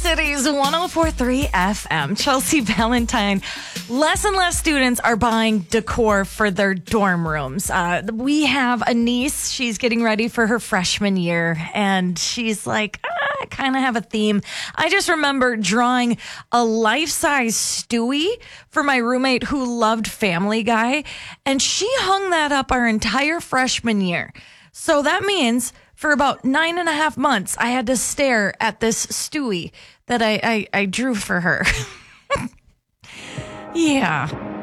City's 104.3 FM. Chelsea Valentine. Less and less students are buying decor for their dorm rooms. We have a niece. She's getting ready for her freshman year, and she's like, I kind of have a theme. I just remember drawing a life-size Stewie for my roommate who loved Family Guy, and she hung that up our entire freshman year. So that means for about 9.5 months, I had to stare at this Stewie that I drew for her. Yeah.